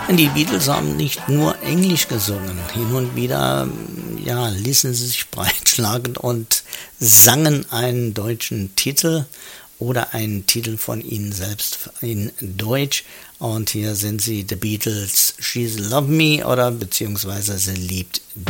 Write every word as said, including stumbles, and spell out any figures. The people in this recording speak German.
Die Beatles haben nicht nur Englisch gesungen. Hin und wieder, ja, ließen sie sich breitschlagen und sangen einen deutschen Titel oder einen Titel von ihnen selbst in Deutsch. Und hier sind sie, The Beatles, She's Love Me oder beziehungsweise Sie liebt